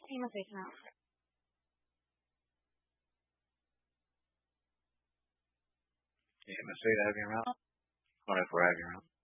You must wait now. Yeah, Miss Veda, have you around? Whatever, have you around.